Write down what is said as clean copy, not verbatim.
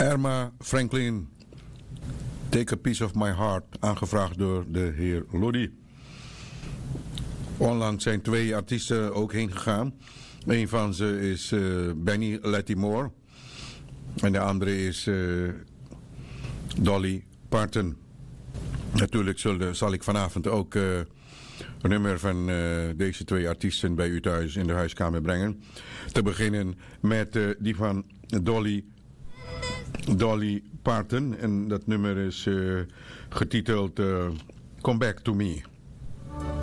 Erma Franklin, Take a Piece of My Heart, aangevraagd door de heer Lodi. Onlangs zijn twee artiesten ook heen gegaan. Een van ze is Benny Lattimore en de andere is Dolly Parton. Natuurlijk zal ik vanavond ook een nummer van deze twee artiesten bij u thuis in de huiskamer brengen. Te beginnen met die van Dolly Parton. En dat nummer is getiteld Come Back to Me.